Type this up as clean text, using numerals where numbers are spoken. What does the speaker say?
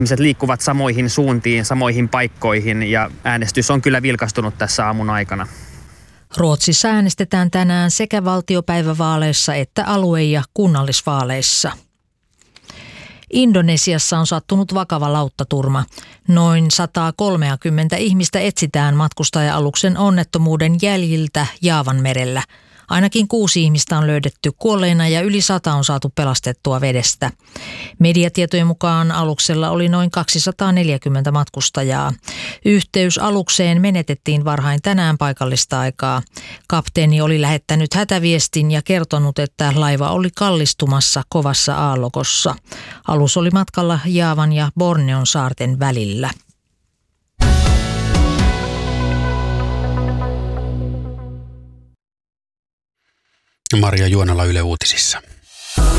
Ihmiset liikkuvat samoihin suuntiin, samoihin paikkoihin ja äänestys on kyllä vilkastunut tässä aamun aikana. Ruotsissa äänestetään tänään sekä valtiopäivävaaleissa että alue- ja kunnallisvaaleissa. Indonesiassa on sattunut vakava lauttaturma. Noin 130 ihmistä etsitään matkustaja-aluksen onnettomuuden jäljiltä Jaavanmerellä. Ainakin 6 ihmistä on löydetty kuolleina ja yli 100 on saatu pelastettua vedestä. Mediatietojen mukaan aluksella oli noin 240 matkustajaa. Yhteys alukseen menetettiin varhain tänään paikallista aikaa. Kapteeni oli lähettänyt hätäviestin ja kertonut, että laiva oli kallistumassa kovassa aallokossa. Alus oli matkalla Jaavan ja Borneon saarten välillä. Maria Juonala Yle Uutisissa.